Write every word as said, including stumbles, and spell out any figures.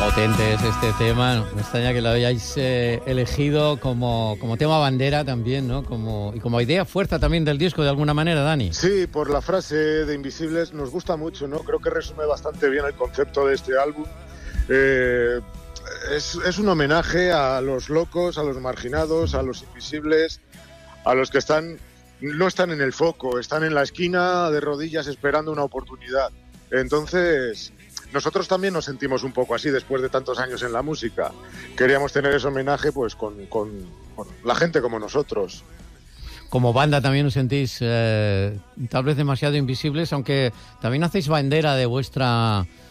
Potente es este tema, me extraña que lo hayáis eh, elegido como, como tema bandera también, ¿no? Como, y como idea fuerza también del disco de alguna manera, Dani. Sí, por la frase de Invisibles nos gusta mucho, ¿no? Creo que resume bastante bien el concepto de este álbum. Eh, es, es un homenaje a los locos, a los marginados, a los invisibles, a los que están no están en el foco, están en la esquina de rodillas esperando una oportunidad. Entonces, nosotros también nos sentimos un poco así después de tantos años en la música. Queríamos tener ese homenaje pues con, con, con la gente como nosotros. Como banda también os sentís eh, tal vez demasiado invisibles, aunque también hacéis bandera de vuestra